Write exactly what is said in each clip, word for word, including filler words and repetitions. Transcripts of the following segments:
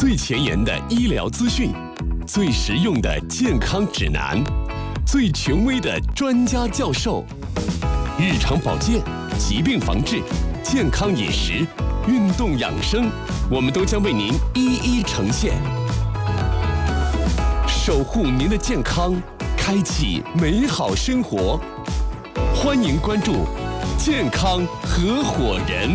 最前沿的医疗资讯，最实用的健康指南，最权威的专家教授，日常保健、疾病防治、健康饮食、运动养生，我们都将为您一一呈现，守护您的健康，开启美好生活。欢迎关注健康合伙人。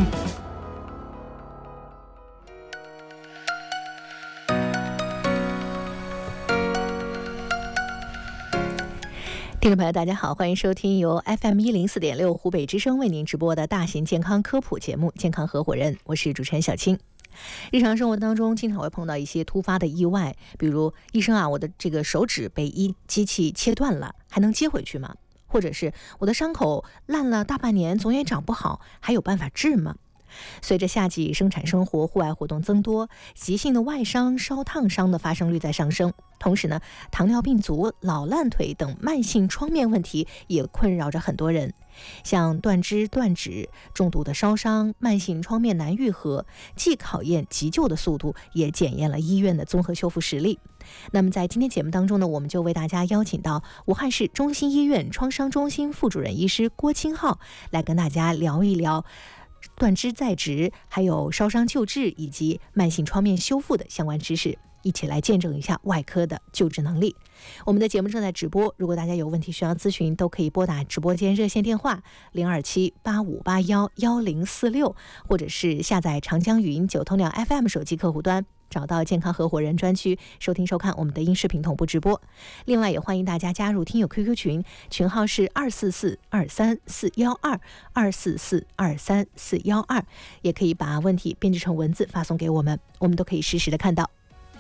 听众朋友大家好，欢迎收听由 F M 一零四点六湖北之声为您直播的大型健康科普节目《健康合伙人》，我是主持人小青。日常生活当中经常会碰到一些突发的意外，比如医生啊，我的这个手指被一机器切断了，还能接回去吗？或者是我的伤口烂了大半年总也长不好，还有办法治吗？随着夏季生产生活户外活动增多，急性的外伤、烧烫伤的发生率在上升。同时呢，糖尿病足、老烂腿等慢性创面问题也困扰着很多人。像断肢、断指、重度的烧伤、慢性创面难愈合，既考验急救的速度，也检验了医院的综合修复实力。那么在今天节目当中呢，我们就为大家邀请到武汉市中心医院创伤中心副主任医师郭清浩来跟大家聊一聊断肢再植，还有烧伤救治以及慢性创面修复的相关知识，一起来见证一下外科的救治能力。我们的节目正在直播，如果大家有问题需要咨询，都可以拨打直播间热线电话零二七八五八幺幺零四六，或者是下载长江语音九头鸟 F M 手机客户端，找到健康合伙人专区，收听收看我们的音视频同步直播。另外也欢迎大家加入听友 Q Q 群，群号是二四四二三四一二二四四二三四一二，也可以把问题编辑成文字发送给我们，我们都可以实时的看到。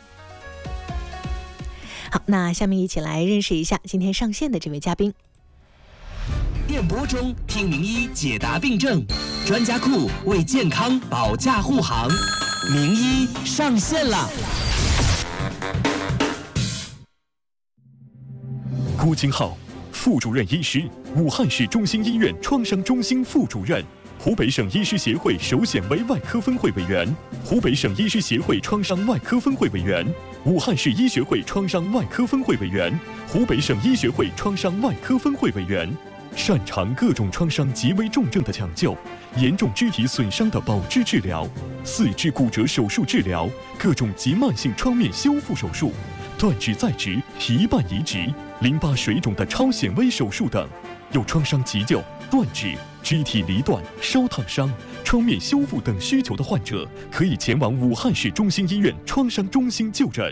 好，那下面一起来认识一下今天上线的这位嘉宾。 电波中听名医解答病症，专家库为健康保驾护航，名医上线了。 郭清浩，副主任医师，武汉市中心医院创伤中心副主任，湖北省医师协会首显微外科分会委员，湖北省医师协会创伤外科分会委员，武汉市医学会创伤外科分会委员，湖北省医学会创伤外科分会委员，擅长各种创伤极为重症的抢救，严重肢体损伤的保肢治疗，四肢骨折手术治疗，各种急慢性创面修复手术，断肢再植、皮瓣移植、淋巴水肿的超显微手术等。有创伤急救、断肢、肢体离断、烧烫伤、创面修复等需求的患者，可以前往武汉市中心医院创伤中心就诊。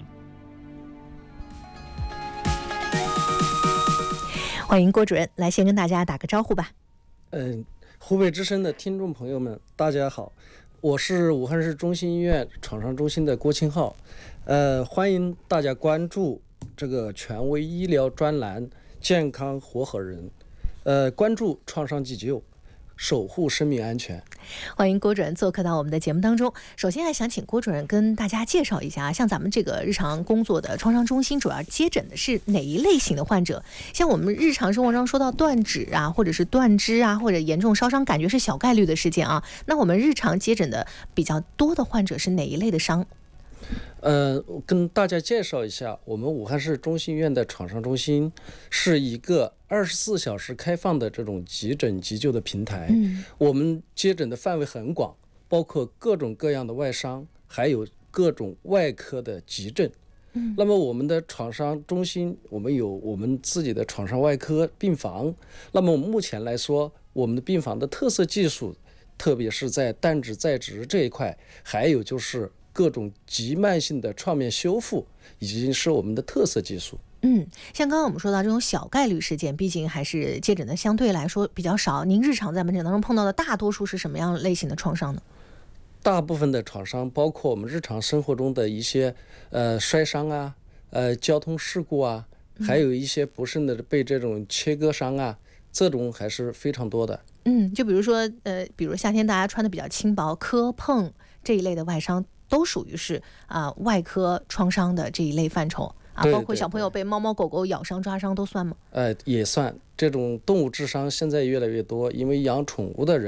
欢迎郭主任来先跟大家打个招呼吧。 嗯，湖北之声的听众朋友们，大家好，我是武汉市中心医院创伤中心的郭清浩。呃，欢迎大家关注这个权威医疗专栏《健康合伙人》，呃，关注创伤急救，守护生命安全。 欢迎郭主任做客到我们的节目当中。首先还想请郭主任跟大家介绍一下，像咱们这个日常工作的创伤中心主要接诊的是哪一类型的患者？像我们日常生活中说到断指啊，或者是断肢啊，或者严重烧伤，感觉是小概率的事件啊。那我们日常接诊的比较多的患者是哪一类的伤？ 呃，跟大家介绍一下，我们武汉市中心医院的创伤中心是一个二十四小时开放的这种急诊急救的平台。嗯，我们接诊的范围很广，包括各种各样的外伤，还有各种外科的急症。嗯，那么我们的创伤中心，我们有我们自己的创伤外科病房。那么目前来说，我们的病房的特色技术，特别是在断肢再植这一块，还有就是各种急慢性的创面修复已经是我们的特色技术。 嗯，像刚刚我们说到这种小概率事件，毕竟还是接诊的相对来说比较少。您日常在门诊当中碰到的大多数是什么样类型的创伤呢？ 大部分的创伤包括我们日常生活中的一些呃摔伤啊，呃交通事故啊，还有一些不慎的被这种切割伤啊，这种还是非常多的。 嗯，就比如说呃，比如夏天大家穿的比较轻薄，磕碰这一类的外伤，都属于是啊、呃、外科创伤的这一类范畴啊，包括小朋友被猫猫狗狗咬伤、抓伤都算吗？ 呃，也算。这种动物致伤现在越来越多，因为养宠物的人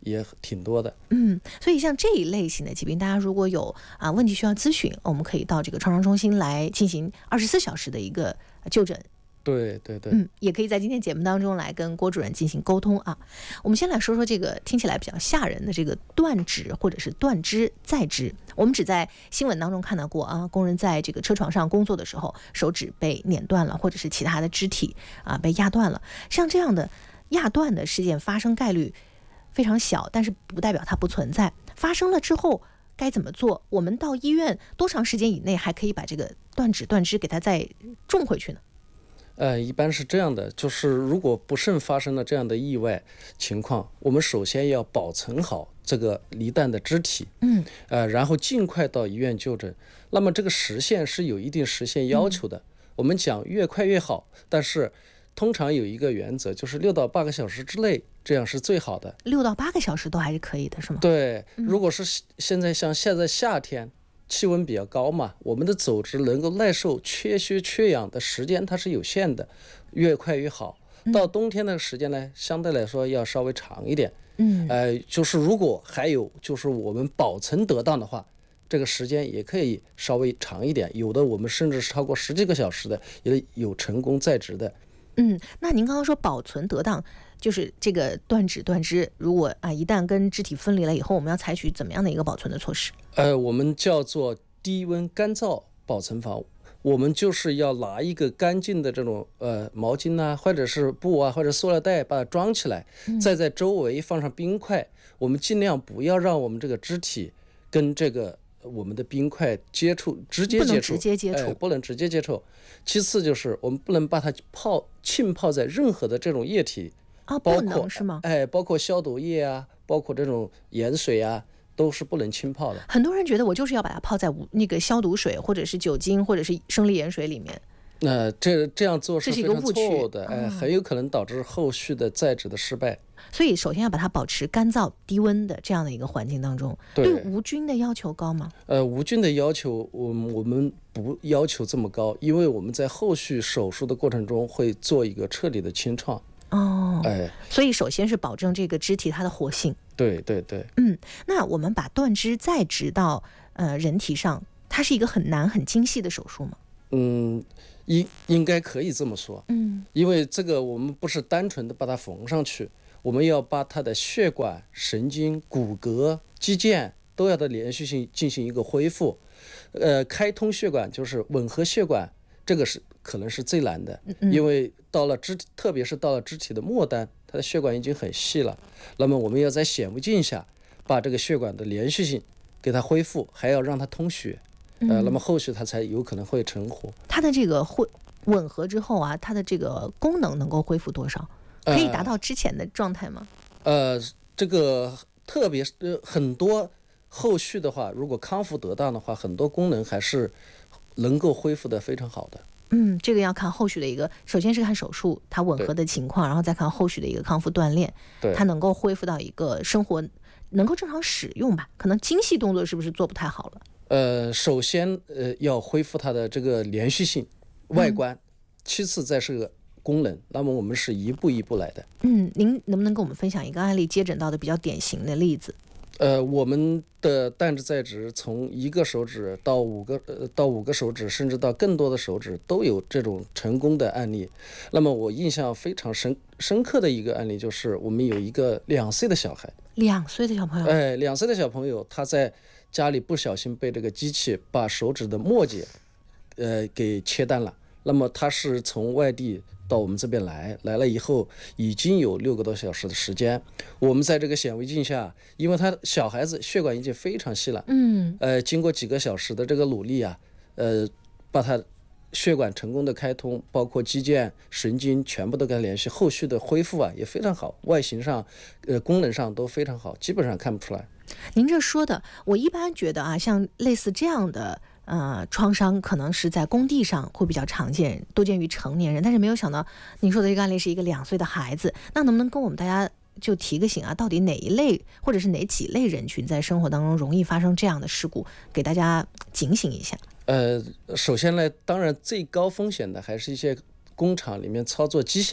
也挺多的。 嗯，所以像这一类型的疾病，大家如果有啊问题需要咨询，我们可以到这个创伤中心来进行二十四小时的一个就诊。 对对对， 嗯，也可以在今天节目当中来跟郭主任进行沟通啊。我们先来说说这个听起来比较吓人的这个断指或者是断肢再肢。我们只在新闻当中看到过啊，工人在这个车床上工作的时候，手指被碾断了，或者是其他的肢体啊被压断了。像这样的压断的事件发生概率非常小，但是不代表它不存在。发生了之后该怎么做？我们到医院多长时间以内还可以把这个断指断肢给它再种回去呢？ 呃，一般是这样的，就是如果不慎发生了这样的意外情况，我们首先要保存好这个离断的肢体， 嗯， 呃，然后尽快到医院就诊。那么这个时限是有一定时限要求的，嗯、我们讲越快越好，但是通常有一个原则，就是六到八个小时之内，这样是最好的。 六到八个小时都还是可以的，是吗？ 对，如果是现在像现在夏天。气温比较高嘛，我们的组织能够耐受缺血缺氧的时间它是有限的，越快越好。到冬天的时间呢，相对来说要稍微长一点。 嗯， 呃，就是如果还有就是我们保存得当的话，这个时间也可以稍微长一点。有的我们甚至是超过十几个小时的，也有成功在职的。 嗯，那您刚刚说保存得当，就是这个断指断肢，如果啊一旦跟肢体分离了以后，我们要采取怎么样的一个保存的措施？ 呃，我们叫做低温干燥保存法。我们就是要拿一个干净的这种呃毛巾啊，或者是布啊，或者塑料袋，把它装起来，嗯、再在周围放上冰块。我们尽量不要让我们这个肢体跟这个我们的冰块接触，直接接触， 不能直接接触， 哎、不能直接接触。其次就是我们不能把它泡浸泡在任何的这种液体啊， 包括不能是吗？ 哎，包括消毒液啊，包括这种盐水啊。都是不能浸泡的。 很多人觉得我就是要把它泡在那个消毒水，或者是酒精，或者是生理盐水里面。 那、呃、这这样做是非常错误的，哎、 嗯， 很有可能导致后续的在职的失败。 所以，首先要把它保持干燥、低温的这样的一个环境当中。 对， 对无菌的要求高吗？ 呃，无菌的要求，我我们不要求这么高，因为我们在后续手术的过程中会做一个彻底的清创。 哦， 哎， 所以首先是保证这个肢体它的活性。 对对对， 嗯，那我们把断肢再植到呃人体上，它是一个很难很精细的手术吗？ 嗯，应应该可以这么说。 嗯， 因为这个我们不是单纯的把它缝上去，我们要把它的血管、神经、骨骼、肌腱都要的连续性进行一个恢复。呃，开通血管就是吻合血管，这个是可能是最难的， 嗯、 因为到了肢体，特别是到了肢体的末端，它的血管已经很细了。那么我们要在显微镜下把这个血管的连续性给它恢复，还要让它通血，呃， 嗯、 那么后续它才有可能会成活。 它的这个会吻合之后啊，它的这个功能能够恢复多少？可以达到之前的状态吗？ 呃，这个特别是、呃、很多后续的话，如果康复得当的话，很多功能还是能够恢复得非常好的。 嗯，这个要看后续的一个，首先是看手术它吻合的情况，然后再看后续的一个康复锻炼， 对， 它能够恢复到一个生活能够正常使用吧？可能精细动作是不是做不太好了？ 呃，首先呃要恢复它的这个连续性、外观，嗯、其次再是个功能。那么我们是一步一步来的。 嗯，您能不能跟我们分享一个案例接诊到的比较典型的例子？ 呃，我们的断肢再植从一个手指到五个呃到五个手指，甚至到更多的手指都有这种成功的案例。那么我印象非常深深刻的一个案例就是，我们有一个两岁的小孩， 两岁的小朋友， 哎，两岁的小朋友他在家里不小心被这个机器把手指的末节，呃，给切断了。那么他是从外地到我们这边来，来了以后已经有六个多小时的时间。我们在这个显微镜下，因为他小孩子血管已经非常细了， 嗯， 呃，经过几个小时的这个努力啊，呃，把他血管成功的开通，包括肌腱、神经全部都给它连续，后续的恢复啊也非常好，外形上、呃功能上都非常好，基本上看不出来。 您这说的，我一般觉得啊，像类似这样的。呃，创伤可能是在工地上会比较常见，多见于成年人，但是没有想到您说的这个案例是一个两岁的孩子，那能不能跟我们大家就提个醒啊？到底哪一类或者是哪几类人群在生活当中容易发生这样的事故，给大家警醒一下？ 呃，首先呢，当然最高风险的还是一些工厂里面操作机械的，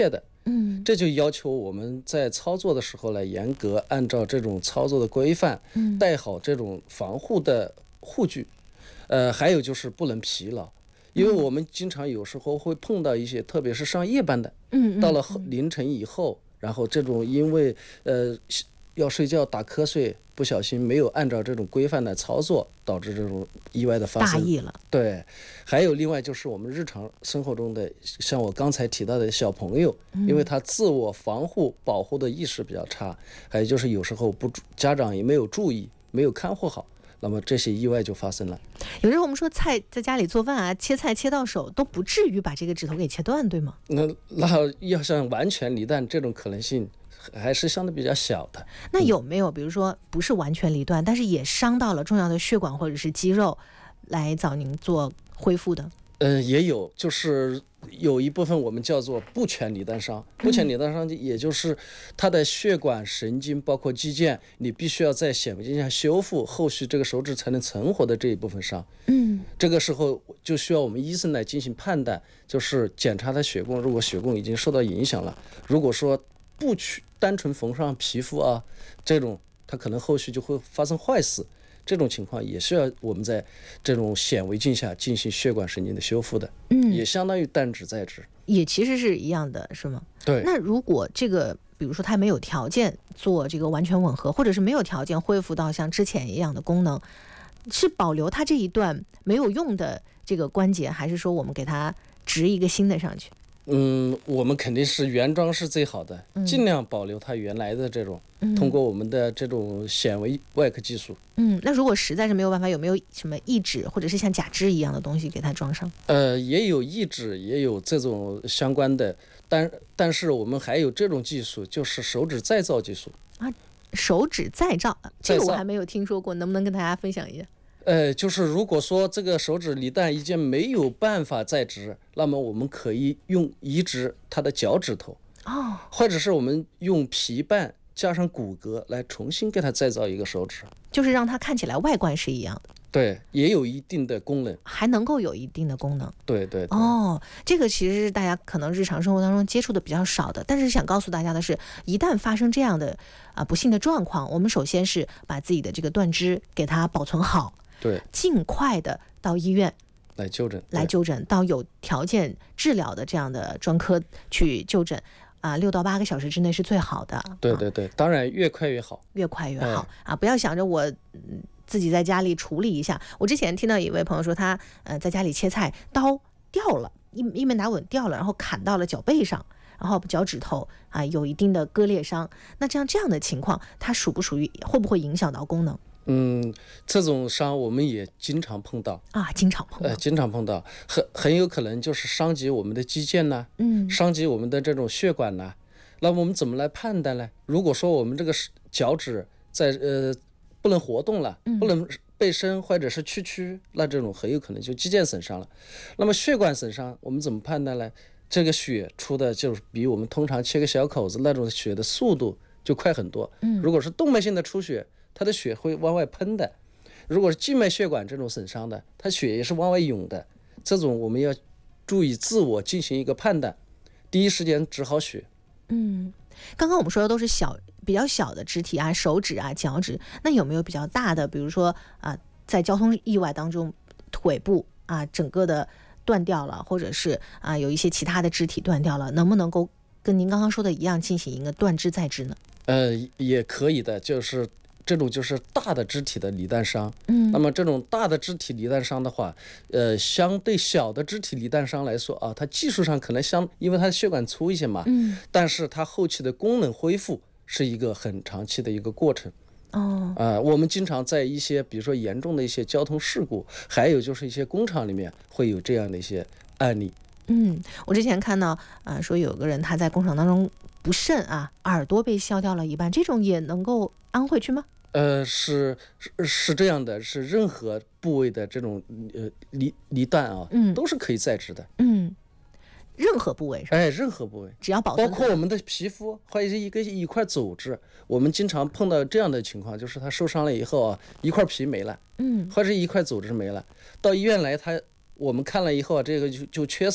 嗯，这就要求我们在操作的时候呢，严格按照这种操作的规范，嗯，带好这种防护的护具，呃，还有就是不能疲劳。因为我们经常有时候会碰到一些，特别是上夜班的，嗯，到了凌晨以后，然后这种因为呃要睡觉打瞌睡，不小心没有按照这种规范的操作，导致这种意外的发生。 大意了。对， 还有另外就是我们日常生活中的，像我刚才提到的小朋友，嗯、因为他自我防护保护的意识比较差，还有就是有时候不家长也没有注意，没有看护好。那么这些意外就发生了。 有时候我们说菜在家里做饭啊，切菜切到手都不至于把这个指头给切断，对吗？ 那那要想完全离断，这种可能性还是相对比较小的。 那有没有比如说不是完全离断，但是也伤到了重要的血管或者是肌肉，来找您做恢复的？ 嗯、呃，也有，就是有一部分我们叫做不全离断伤。不全离断伤也就是它的血管、神经包括肌腱，你必须要在显微镜下修复，后续这个手指才能存活的这一部分伤。嗯，这个时候就需要我们医生来进行判断，就是检查它血供，如果血供已经受到影响了，如果说不去单纯缝上皮肤啊，这种它可能后续就会发生坏死。这种情况也是要我们在这种显微镜下进行血管神经的修复的，嗯，也相当于断指再指， 也其实是一样的，是吗？ 对。 那如果这个，比如说他没有条件做这个完全吻合，或者是没有条件恢复到像之前一样的功能，是保留他这一段没有用的这个关节，还是说我们给他植一个新的上去？ 嗯，我们肯定是原装是最好的，嗯、尽量保留它原来的这种、嗯，通过我们的这种显微外科技术。 嗯，那如果实在是没有办法，有没有什么义指或者是像假肢一样的东西给它装上？ 呃，也有义指，也有这种相关的，但但是我们还有这种技术，就是手指再造技术啊。手指再造，这个我还没有听说过，能不能跟大家分享一下？ 呃，就是如果说这个手指离断已经没有办法再植，那么我们可以用移植它的脚趾头，哦，或者是我们用皮瓣加上骨骼来重新给它再造一个手指， 就是让它看起来外观是一样的。 对，也有一定的功能， 还能够有一定的功能。 对对对。 哦，这个其实是大家可能日常生活当中接触的比较少的，但是想告诉大家的是，一旦发生这样的啊、呃、不幸的状况，我们首先是把自己的这个断肢给它保存好。 对， 尽快的到医院来就诊， 来就诊，到有条件治疗的这样的专科去就诊，啊，六到八个小时之内是最好的。 对对对，啊、当然越快越好， 越快越好、哎、啊！不要想着我、嗯、自己在家里处理一下。我之前听到一位朋友说他，呃，在家里切菜，刀掉了，一一枚打稳掉了，然后砍到了脚背上。然后脚趾头啊有一定的割裂伤，那这样这样的情况，它属不属于，会不会影响到功能？ 嗯，这种伤我们也经常碰到啊，经常碰到， 呃，经常碰到，很很有可能就是伤及我们的肌腱呐，嗯，伤及我们的这种血管呐。那我们怎么来判断呢？如果说我们这个脚趾在呃不能活动了，不能背伸或者是屈曲，那这种很有可能就肌腱损伤了。那么血管损伤，我们怎么判断呢？这个血出的就是比我们通常切个小口子那种血的速度就快很多。嗯，如果是动脉性的出血，它的血会往外喷的；如果是静脉血管这种损伤的，它血也是往外涌的。这种我们要注意自我进行一个判断，第一时间止好血。 嗯，刚刚我们说的都是小比较小的肢体啊，手指啊、脚趾，那有没有比较大的？比如说啊，在交通意外当中，腿部啊整个的断掉了，或者是啊有一些其他的肢体断掉了，能不能够跟您刚刚说的一样进行一个断肢再植呢？ 呃，也可以的，就是这种就是大的肢体的离断伤。嗯，那么这种大的肢体离断伤的话，呃，相对小的肢体离断伤来说啊，它技术上可能相，因为它的血管粗一些嘛，嗯，但是它后期的功能恢复是一个很长期的一个过程。哦，啊、呃，我们经常在一些比如说严重的一些交通事故，还有就是一些工厂里面会有这样的一些案例。 嗯，我之前看到啊、呃，说有个人他在工厂当中不慎啊，耳朵被削掉了一半，这种也能够安回去吗？ 呃，是是是这样的，是任何部位的这种呃离离断啊，嗯，都是可以再植的。 嗯，任何部位是吧？ 哎，任何部位， 只要保存， 包括我们的皮肤或者是一个一块组织，我们经常碰到这样的情况，就是他受伤了以后啊，一块皮没了，嗯，或者一块组织没了，到医院来他我们看了以后啊，这个就就缺损了，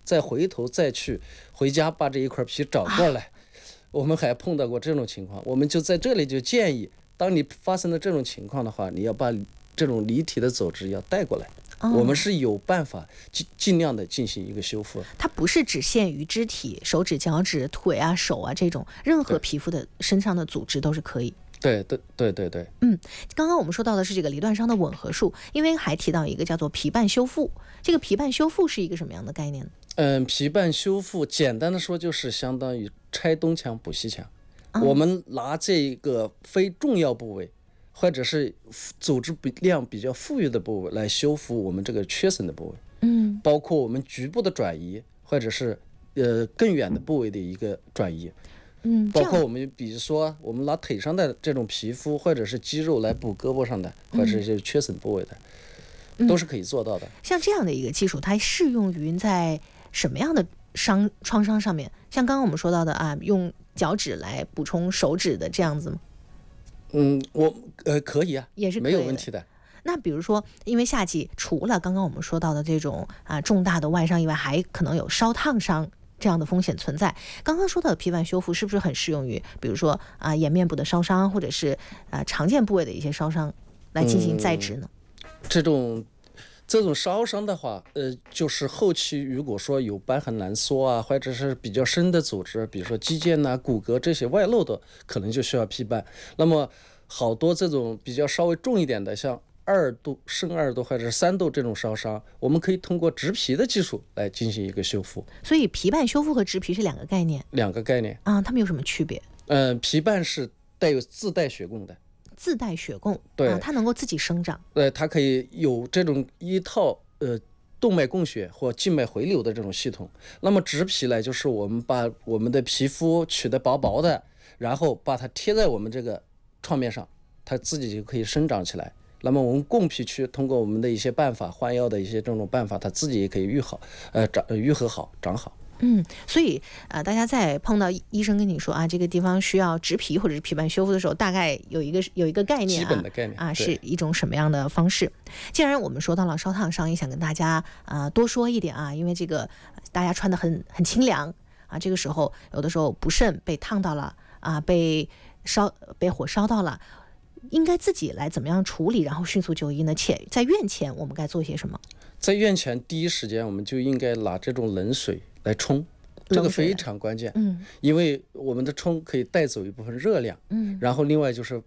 再回头再去回家把这一块皮找过来。我们还碰到过这种情况，我们就在这里就建议，当你发生了这种情况的话，你要把这种离体的组织要带过来。哦、我们是有办法尽尽量的进行一个修复。 它不是只限于肢体、手指、脚趾、腿啊、手啊这种，任何皮肤的身上的组织都是可以。 对对对对对。 嗯，刚刚我们说到的是这个离断伤的吻合术，因为还提到一个叫做皮瓣修复。这个皮瓣修复是一个什么样的概念呢？ 嗯，皮瓣修复简单的说就是相当于拆东墙补西墙。哦、我们拿这个非重要部位或者是组织量比较富裕的部位来修复我们这个缺损的部位。嗯，包括我们局部的转移或者是呃更远的部位的一个转移。嗯，包括我们比如说我们拿腿上的这种皮肤或者是肌肉来补胳膊上的、嗯、或者是缺损部位的、嗯、都是可以做到的。 像这样的一个技术它适用于在什么样的伤创伤上面？像刚刚我们说到的啊，用脚趾来补充手指的这样子吗？ 嗯，我呃可以啊， 也是可以没有问题的。 那比如说因为夏季除了刚刚我们说到的这种啊重大的外伤以外，还可能有烧烫伤这样的风险存在。刚刚说到的皮瓣修复是不是很适用于比如说啊颜面部的烧伤，或者是啊常见部位的一些烧伤来进行再植呢？ 嗯、这种这种烧伤的话，呃，就是后期如果说有瘢痕挛缩啊，或者是比较深的组织，比如说肌腱呐、骨骼这些外露的，可能就需要皮瓣。那么好多这种比较稍微重一点的，像二度、深二度或者是三度这种烧伤，我们可以通过植皮的技术来进行一个修复。 所以皮瓣修复和植皮是两个概念。 两个概念啊，它们有什么区别？ 嗯、呃，皮瓣是带有自带血供的。 自带血供， 对、 啊，它能够自己生长。 对，它可以有这种一套呃动脉供血或静脉回流的这种系统。那么植皮呢，就是我们把我们的皮肤取得薄薄的，然后把它贴在我们这个创面上，它自己就可以生长起来。那么我们供皮区通过我们的一些办法，换药的一些这种办法，它自己也可以愈好，呃，长愈合好，长好。 嗯，所以啊、呃，大家在碰到医生跟你说啊，这个地方需要植皮或者是皮瓣修复的时候，大概有一个有一个概念、啊， 基本的概念啊，是一种什么样的方式？既然我们说到了烧烫伤，也想跟大家啊、呃、多说一点啊，因为这个大家穿得很很清凉啊，这个时候有的时候不慎被烫到了啊，被烧被火烧到了，应该自己来怎么样处理，然后迅速就医呢？且在院前我们该做些什么？ 在院前第一时间，我们就应该拿这种冷水来冲，这个非常关键。嗯，因为我们的冲可以带走一部分热量。嗯，然后另外就是